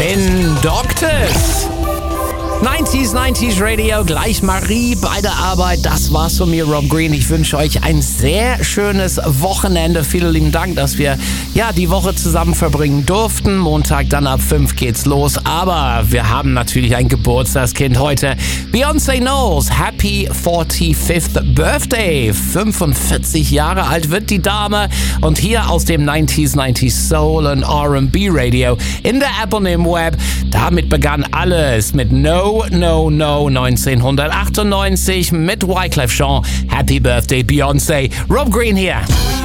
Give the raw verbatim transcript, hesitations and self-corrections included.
Spin Doctors. neunziger, neunziger Radio, gleich Marie bei der Arbeit. Das war's von mir, Rob Green. Ich wünsche euch ein sehr schönes Wochenende. Vielen lieben Dank, dass wir ja die Woche zusammen verbringen durften. Montag dann ab fünf geht's los. Aber wir haben natürlich ein Geburtstagskind heute. Beyoncé Knowles, Happy forty-fifth Birthday. fünfundvierzig Jahre alt wird die Dame. Und hier aus dem neunziger, neunziger Soul und R and B Radio in der App und im Web. Damit begann alles mit No No No neunzehnhundertachtundneunzig mit Wyclef Jean. Happy Birthday Beyoncé. Rob Green hier.